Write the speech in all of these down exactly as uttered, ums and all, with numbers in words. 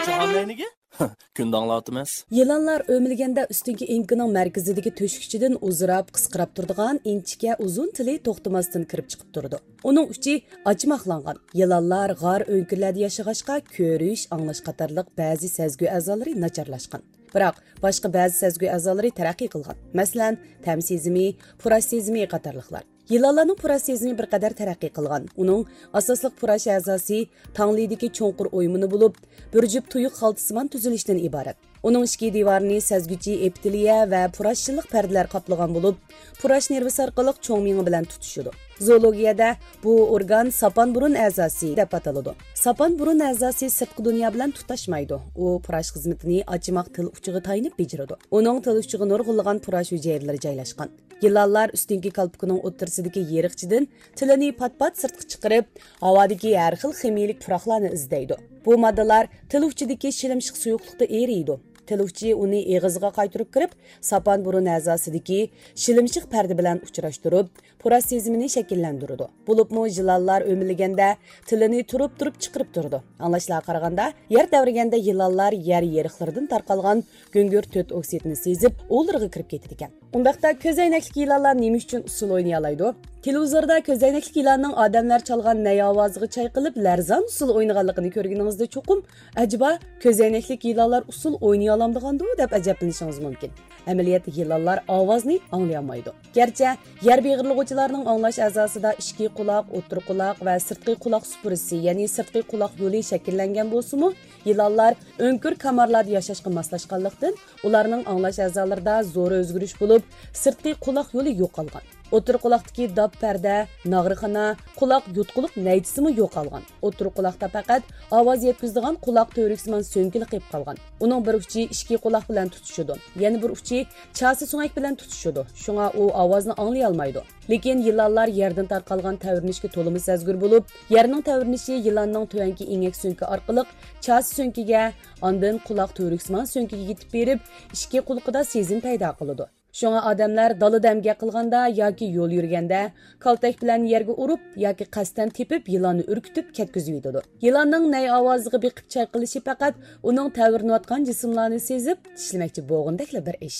Çağamlayniga? Kun danglatmaz. Yılanlar ömülgende üstünki inkinin merkezideki töşküçüdün uzurap, kısqırap turduğun inçike uzun tili toxtamasdan kirip çıkıp durdu. Onun uçi açmaqlanğan. Yılanlar gar önkürlerde yaşağaşqa körüş, anlaş qatarlıq bəzi sezgü əzaları naçarlaşqan. Biroq boshqa ba'zi sezgü a'zolari taraqqiy qilgan. Masalan, tam sezimi, purash sezimi qatorliqlar. Yılanlarning purash sezimi bir qadar taraqqiy qilgan. Uning asosliq purash a'zosi tanglidagi cho'nqur o'ymini bo'lib, bir jup tuyuq xaltasiman tuzilishdan iborat. Uning ichki devorini sezguchi epiteliya va purashchilik pardalar qoplagan bo'lib, purash nervisi orqali cho'ng miya bilan tutishadi. Zoologiyada bu organ sapan burun a'zosi deb ataladi. Sapan burun a'zosi sirtqi dunyo bilan tutashmaydi. U purash xizmatini ochmoq til uchiga tayinib bejiradi. Uning til uchiga nurg'ulg'an purash hujayralari joylashgan. Yılanlar üstünki kalpukının o'ttirsidagi yeriqchidan tilini pat-pat sirtqa chiqarib, havodagi har xil ximiyalik puraqlarni izlaydi. Bu moddalar til uchidagi shilimshiq suyuqlikda eriydi. Tiluvchi uni eg'iziga qaytirib kirib, sapan burun a'zosidagi shilimshiq parda bilan uchrashtirib, purash sezimini shakllantiradi. Bo'libmi yılanlar o'milganda tilini turib-turib chiqarib turdi. Anglashlarga qaraganda, yer davriganda yılanlar yer yeriqlaridan tarqalgan go'ngir to'rt oksidni sezib, o'ldirga kirib ketadi ekan. Undaqda ko'zoynakli yılanlar nima uchun usul o'ynay oladi? Televizorda ko'zoynakli yılanning odamlar chalgan nay ovoziga chayqilib, larzan usul o'ynaganligini ko'rganingizda cho'qim, ajaba ko'zoynakli yılanlar usul o'ynay olamdigandi deb ajablanishingiz mumkin. Amaliyotda yılanlar ovozni anglay olmaydi. Gerçi yer beg'irlig'uvchilarning anglash a'zosida ichki quloq, o'tir quloq va sirtqi quloq supurisi, ya'ni sirtqi quloq yo'li shakllangan bo'lsa-mu, yılanlar önkür kamarlarda yashashga moslashganlikdan ularning anglash a'zolarida zo'r o'zgarish bo'lib, sirtqi quloq yo'li yo'qolgan. O'tir quloqdagi dab parda, nag'rixona, quloq yutquliq naychisimi yo'qolgan. O'tir quloqda faqat ovoz yetkazadigan quloq to'riksiman so'ngkili qilib qolgan. Uning bir uchi ichki quloq bilan tutishadi, yana bir uchi chasi so'ngak bilan tutishadi. Shunga u ovozni anglay olmaydi. Lekin yılanlar yerdan tarqalgan tavrnishga to'limi sezgur bo'lib, yerning tavrnishi yılanning tuvanki ingak so'ngki orqali chasi so'ngkiga, ondan quloq to'riksiman so'ngkiga yetib berib, ichki quloqida sezim paydo qiladi. Şoňa adamlar dalı dämge qilganda yoki yo'l yurganda kaltak bilan yerga urib yoki qasdan tepib yılanni ürkütüp ketkizib yetadi. Yılanning nay ovoziga beqib chayqilishi faqat uning tavrnayotgan jismlarni sezib tishlamoqchi bo'lgandekla bir ish.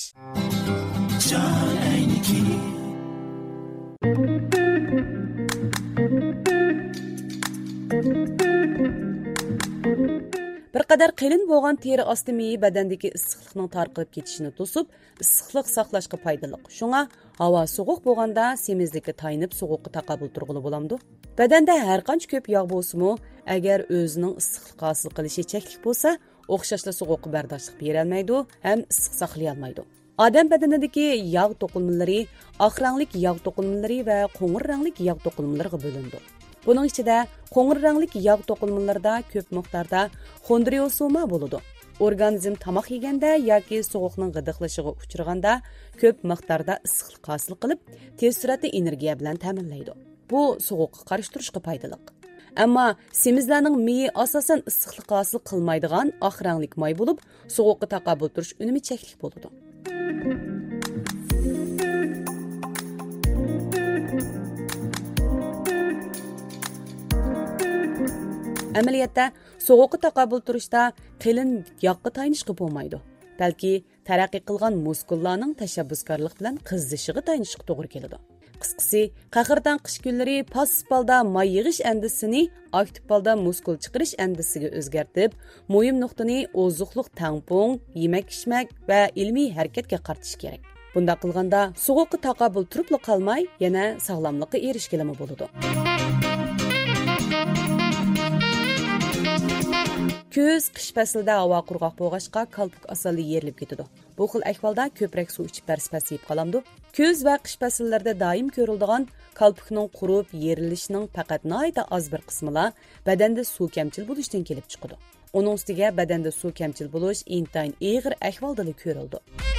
Jon ayniki. Bir qadar qilin bo'lgan teri osti miyi badandagi issiqlikning tarqalib ketishini to'sib, issiqlik saqlashga foydali. Shunga havo sovuq bo'lganda semizlikka tayinib sovuqqa taqabul turg'ili bo'lamdi. Badanda har qancha ko'p yog' bo'lsa-mu, agar o'zining issiqlik hosil qilishi cheklik bo'lsa, o'xshashla sovuqqa bardoshlik bera olmaydi, ham issiq saqlay olmaydi. Odam badanidagi yog' to'qilmalari oq ranglik yog' to'qilmalari va qo'ng'ir ranglik yog' to'qilmalariga bo'lindi. Bunun içinde qo'ng'ir ranglik yog' to'qilmalarida ko'p miqdorda xondriosoma bo'ladi. Organizm tamoq yeganda yoki sovuqning g'idiqlashiga uchraganda ko'p miqdorda issiqlik hosil qilib, tez suratda energiya bilan ta'minlaydi. Bu sovuqqa qarshi turishga foydali. Ammo semizlarning miyi asosan issiqlik hosil qilmaydigan oq ranglik may bo'lib, sovuqqa taqabul turish unumi cheklik bo'ladi. Amaliyotda sovuqqa taqabul turishda qilin yoqqa tayinishga bo'lmaydi. Balki taraqqiy qilgan muskullarning tashabbuskorlik bilan qizishiga tayinishga to'g'ri keladi. Qisqasi, qahirdan qish kunlari passiv holda may yig'ish andisini aktiv holda muskul chiqarish andisiga o'zgartib, mo'yim nuqtani ozuqliq tampon, yemak-ichmak va ilmiy harakatga qaratish kerak. Bunda qilganda sovuqqa taqabul turib qolmay, yana sog'lomlikka erishgilimi bo'ladi. Көз qish faslida havo qurg'oq bo'lg'achqa kalpuk asali yerilib ketadi. Bu xil ahvolda ko'proq suv ichib persipasiyib qolamdi. Көз va qish fasllarida doim ko'riladigan kalpukning qurib yerilishining faqat noyda oz bir qismila badanda suv kamchil bo'lishdan kelib chiqadi. Uning ustiga badanda suv kamchil bo'lish intayin og'ir ahvolda ko'rildi.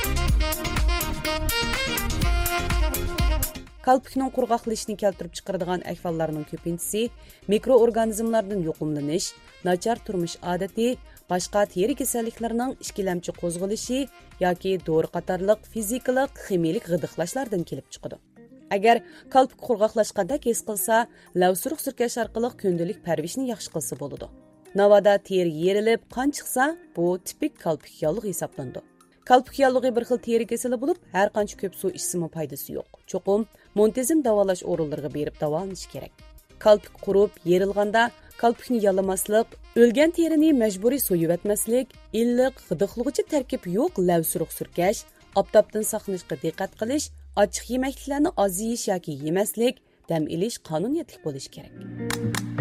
Kalpukning qurg'oqlashini keltirib chiqaradigan ahvollarning ko'pinchisi mikroorganizmlardan yo'qimlanish, nachar turmush odati, boshqa teri kasalliklarining ishkilamchi qo'zg'alishi yoki dori qatorliq fizikalik, ximiyalik g'idiqlashlardan kelib chiqadi. Agar kalpuk qurg'oqlashganda his qilsa, lavsuruq surkash orqali kundalik parvishni yaxshi qilsa bo'ladi. Navada teri yerilib, qon chiqsa, bu tipik kalpik yallığı hesaplandı. Kalpik yallığı bir xil teri kesili bulup, her qancha köp su içsimi faydası yok. Çoqum, muntazam davalash o'rinlariga berib davolanish kerak. Kalpik qurib, yerilganda, kalpikni yalamaslik, o'lgan terini majburiy so'yib etmaslik, illiq, g'idiqlug'ichi tarkib yo'q lavsuruq surkash, oftobdan saqlanishga diqqat qilish, ochiq yemeklarni oz yeyish yoki yemaslik, dam ilish qonuniyatlik bo'lishi kerak.